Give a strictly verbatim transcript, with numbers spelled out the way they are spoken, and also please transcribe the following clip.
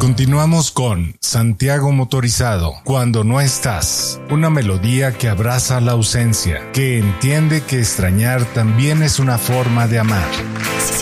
Continuamos con Santiago Motorizado, Cuando no estás, una melodía que abraza la ausencia, que entiende que extrañar también es una forma de amar.